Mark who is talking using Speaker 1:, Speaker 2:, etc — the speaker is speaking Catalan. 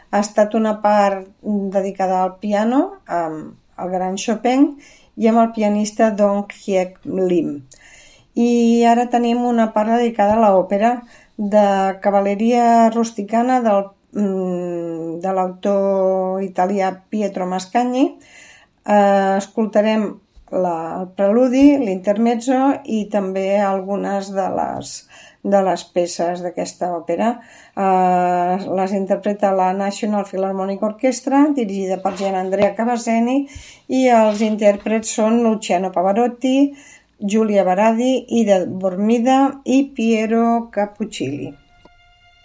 Speaker 1: ha estat una part dedicada al piano, amb el gran Chopin i amb el pianista Dong Hyek Lim. I ara tenim una part dedicada a l'òpera de Cavalleria Rusticana de l'autor italià Pietro Mascagni. Escoltarem el preludi, l'intermezzo i també algunes de les peces d'aquesta òpera. Les interpreta la National Philharmonic Orchestra, dirigida per Gianandrea Cavazzeni, i els intèrprets són Luciano Pavarotti, Giulia Baradi, Ida Bormida i Piero Cappuccilli.